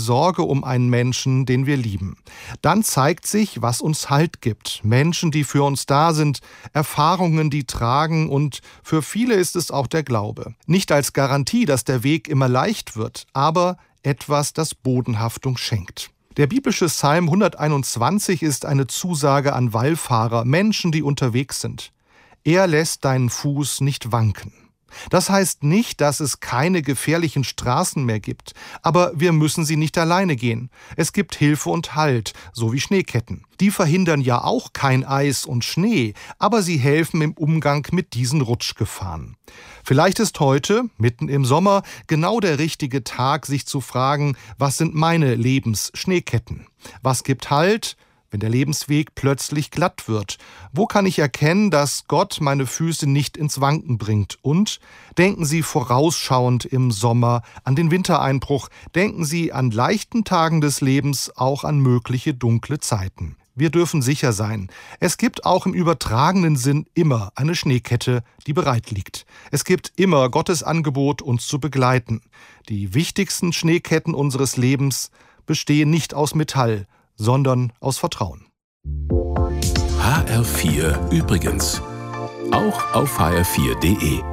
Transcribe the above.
Sorge um einen Menschen, den wir lieben. Dann zeigt sich, was uns Halt gibt. Menschen, die für uns da sind, Erfahrungen, die tragen, und für viele ist es auch der Glaube. Nicht als Garantie, dass der Weg immer leicht wird, aber etwas, das Bodenhaftung schenkt. Der biblische Psalm 121 ist eine Zusage an Wallfahrer, Menschen, die unterwegs sind. Er lässt deinen Fuß nicht wanken. Das heißt nicht, dass es keine gefährlichen Straßen mehr gibt, aber wir müssen sie nicht alleine gehen. Es gibt Hilfe und Halt, so wie Schneeketten. Die verhindern ja auch kein Eis und Schnee, aber sie helfen im Umgang mit diesen Rutschgefahren. Vielleicht ist heute, mitten im Sommer, genau der richtige Tag, sich zu fragen, was sind meine Lebensschneeketten? Was gibt Halt, wenn der Lebensweg plötzlich glatt wird? Wo kann ich erkennen, dass Gott meine Füße nicht ins Wanken bringt? Und denken Sie vorausschauend im Sommer an den Wintereinbruch. Denken Sie an leichten Tagen des Lebens auch an mögliche dunkle Zeiten. Wir dürfen sicher sein, es gibt auch im übertragenen Sinn immer eine Schneekette, die bereit liegt. Es gibt immer Gottes Angebot, uns zu begleiten. Die wichtigsten Schneeketten unseres Lebens bestehen nicht aus Metall, sondern aus Vertrauen. HR4 übrigens. Auch auf hr4.de.